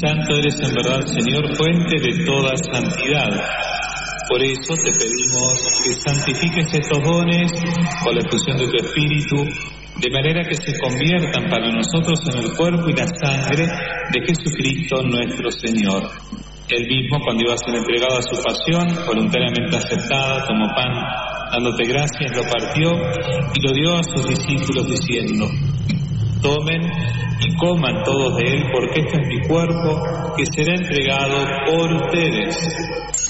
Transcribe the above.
Santo eres en verdad, Señor, fuente de toda santidad. Por eso te pedimos que santifiques estos dones con la efusión de tu Espíritu, de manera que se conviertan para nosotros en el cuerpo y la sangre de Jesucristo nuestro Señor. Él mismo, cuando iba a ser entregado a su pasión, voluntariamente aceptada, tomó pan, dándote gracias, lo partió y lo dio a sus discípulos diciendo: tomen y coman todos de él, porque este es mi cuerpo que será entregado por ustedes.